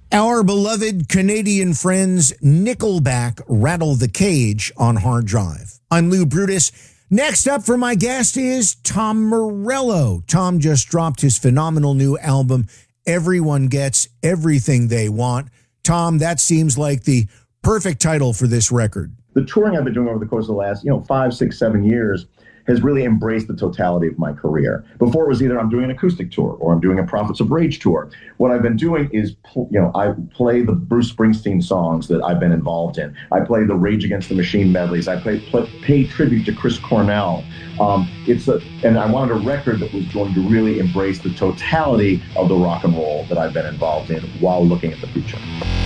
Our beloved Canadian friends Nickelback rattle the cage on hard drive. I'm Lou Brutus. Next up for my guest is Tom Morello. Tom just dropped his phenomenal new album, Everyone Gets Everything They Want. Tom, that seems like the perfect title for this record. The touring I've been doing over the course of the last, 5, 6, 7 years has really embraced the totality of my career. Before it was either I'm doing an acoustic tour or I'm doing a Prophets of Rage tour. What I've been doing is, I play the Bruce Springsteen songs that I've been involved in. I play the Rage Against the Machine medleys. I pay tribute to Chris Cornell. And I wanted a record that was going to really embrace the totality of the rock and roll that I've been involved in while looking at the future.